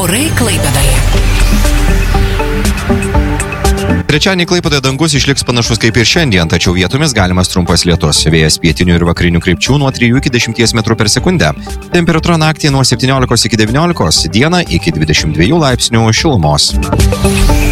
Orai Klaipėdoje. Trečiadienį Klaipėdoje dangus išliks panašus kaip ir šiandien, tačiau vietomis galimas trumpas lietus. Vėjas pietinių ir vakarinių krypčių nuo 3 iki 10 metrų per sekundę. Temperatūra naktį nuo 17 iki 19, dieną iki 22 laipsnių šilumos.